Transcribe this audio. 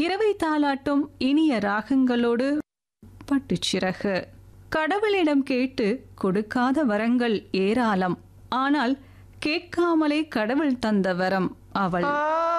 இரவை தாலாட்டும் இனிய ராகங்களோடு பட்டுச்சிறகு. கடவுளிடம் கேட்டு கொடுக்காத வரங்கள் ஏராளம். ஆனால் கேட்காமலே கடவுள் தந்த வரம் அவள்.